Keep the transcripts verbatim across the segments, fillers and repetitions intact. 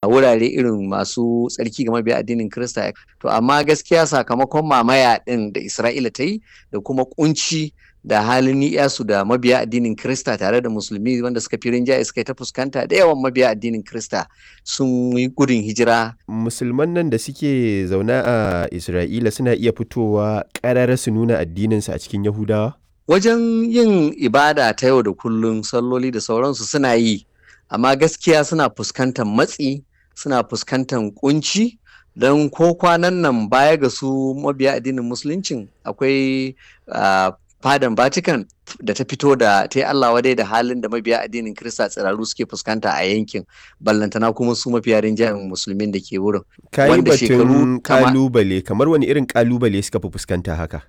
wurare irin masu tsarki ga mabiya addinin Kirista. To amma gaskiya sakamakon mamaya ɗin da Isra'ila ta yi da kuma kunci da halin ni'yasu da mabiya addinin Kirista tare da musulmi wanda suka fi rinjaye suka yi ta fuskanta da yawan mabiya addinin Kirista sun yi gudun hijira. Musulman nan da suke zaune a Isra'ila suna iya fitowa ƙarara su nuna addininsu a cikin Yahudawa? Wajen yin ibada ta yau da kullum, salloli da sauransu suna yi, amma gaskiya suna fuskantar matsi, suna fuskantar kunci, don ko kwanan nan baya ga su mabiya addinin musuluncin akwai uh, fadan Vatican da ta fito da ta yi Allah wadai da halin da mabiya addinin Kirista tsiraru suke fuskanta a yankin, ballantana kuma su mafiya rinjayen musulmin da ke wurin. Kayi batun kalubale, kamar wani irin kalubale suka fi fuskanta haka?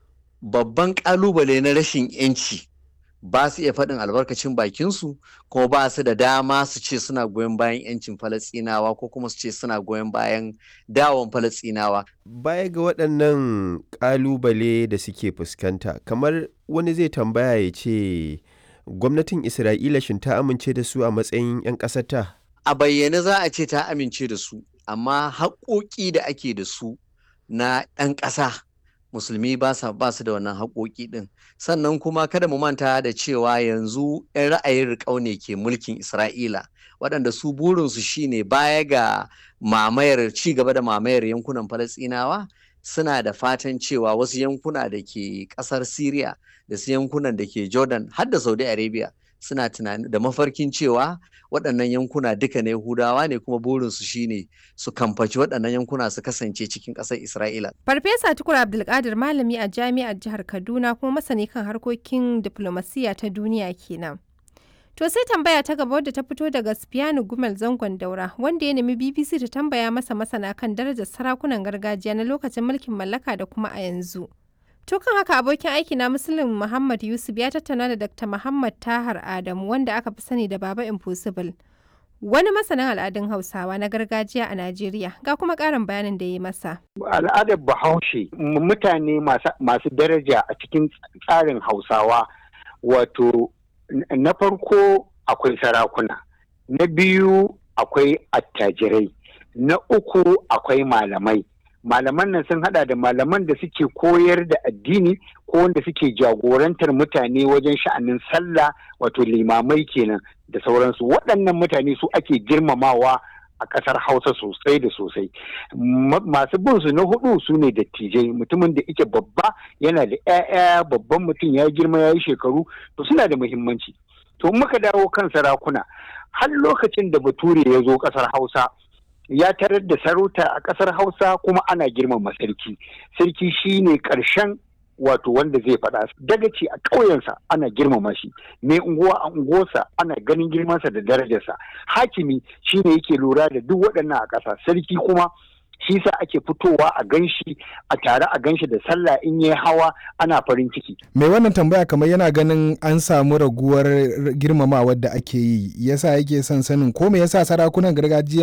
Babban kalubale na rashin yanci, ba su iya faɗin albarkacin bakinsu, kuma ba su da dama su ce suna goyon bayan yancin Falasɗinawa ko kuma su ce suna goyon bayan dawon Falasɗinawa. Baya ga waɗannan ƙalubale da suke fuskanta, kamar wani zai tambaya ya ce gwamnatin Isra'ila shin ta amince da su a matsayin 'yan ƙasarta? A bayyane za a ce ta amince da su, amma haƙoƙi da ake da su na ɗan ƙasa musulmi ba su da wannan haƙoƙi ɗin. Sannan kuma kada mu manta da cewa yanzu 'yan ra'ayin riƙau ne ke mulkin Isra'ila, waɗanda su burinsu shine baya ga mamayar ci gaba da mamayar yankunan Falasɗinawa, suna da fatan cewa wasu yankuna da ke ƙasar Syria da su yankunan da ke Jordan har da Saudi Arabia suna tunani da mafarkin cewa waɗannan yankuna duka na Yahudawa ne, kuma burinsu shine su kamfaci waɗannan yankuna su kasance cikin ƙasar Isra'ila. Farfesa Tukur Abdulkadir, malami a jami'ar jihar Kaduna kuma masani kan harkokin diflomasiyya ta duniya kenan. To sai tambaya ta gaba wadda ta fito daga Sufiyanu Gumel Zangon Daura, wanda ya nemi B B C ta tambaya masa masana kan darajar sarakunan gargajiya na lokacin mulkin mallaka da kuma a yanzu. To kan haka abokin aiki na Muslim Muhammad Yusuf ya tattauna da Dakta Muhammad Tahar Adamu, wanda aka fi sani da Baba Impossible, wani masanin al'adun Hausawa na gargajiya a Najeriya, ga kuma ƙarin bayanin da ya yi masa. Al'adar Bahaushe mutane masu daraja a cikin tsarin Hausawa, wato na farko akwai sarakuna, na biyu akwai attajirai, na uku akwai malamai. Malaman nan sun hada da malaman da suke koyar da addini ko wanda suke jagorantar mutane wajen sha'anin sallah, wato limamai kenan da sauransu. Waɗannan mutane su ake girmamawa a ƙasar Hausa sosai da sosai. Masu bin su na hudu su ne dattijai, mutumin da yake babba yana da 'ya'ya, babban mutum ya girma ya yi shekaru, to suna da muhimmanci. To muka dawo kan sarakuna, har lokacin da Bature ya zo ƙasar Hausa ya tarar da sarauta a ƙasar Hausa kuma ana girmama sarki. Sarki shine ƙarshen wato wanda zai faɗa. Dagaci a ƙauyensa ana girmama shi, mai unguwa a unguwarsa ana ganin girmansa da darajarsa. Hakimi shine yake lura da duk waɗannan a ƙasa. Sarki kuma shi sa ake fitowa a ganshi a tare a ganshi da sallah in yi hawa ana farin ciki. Mai wannan tambaya kamar yana ganin an samu raguwar girmamawar da ake yi, yasa yake son sanin ko me yasa sarakunan gargajiya